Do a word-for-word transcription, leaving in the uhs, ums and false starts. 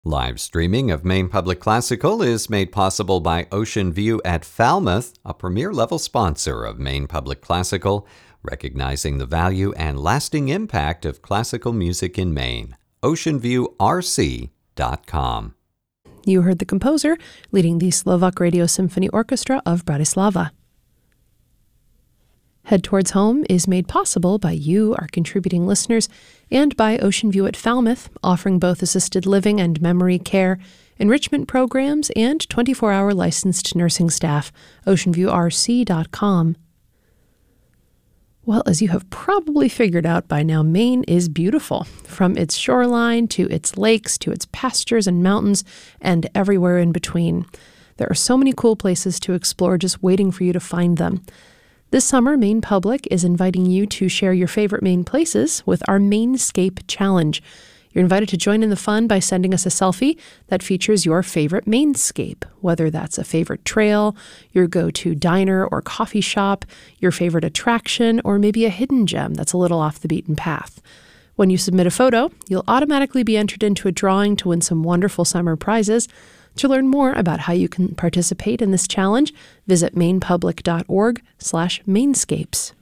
Live streaming of Maine Public Classical is made possible by Ocean View at Falmouth, a premier-level sponsor of Maine Public Classical, recognizing the value and lasting impact of classical music in Maine. ocean view r c dot com. You heard the composer leading the Slovak Radio Symphony Orchestra of Bratislava. Head Towards Home is made possible by you, our contributing listeners, and by Ocean View at Falmouth, offering both assisted living and memory care, enrichment programs, and twenty-four hour licensed nursing staff. ocean view r c dot com. Well, as you have probably figured out by now, Maine is beautiful. From its shoreline to its lakes to its pastures and mountains and everywhere in between. There are so many cool places to explore just waiting for you to find them. This summer, Maine Public is inviting you to share your favorite Maine places with our Mainscape Challenge. You're invited to join in the fun by sending us a selfie that features your favorite Mainscape, whether that's a favorite trail, your go-to diner or coffee shop, your favorite attraction, or maybe a hidden gem that's a little off the beaten path. When you submit a photo, you'll automatically be entered into a drawing to win some wonderful summer prizes. To learn more about how you can participate in this challenge, visit mainepublic dot org slash mainscapes.